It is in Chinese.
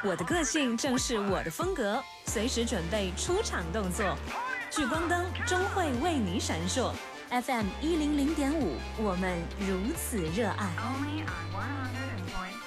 我的个性正是我的风格，随时准备出场动作。聚光灯终会为你闪烁。FM 100.5，我们如此热爱。 Only on 100.5.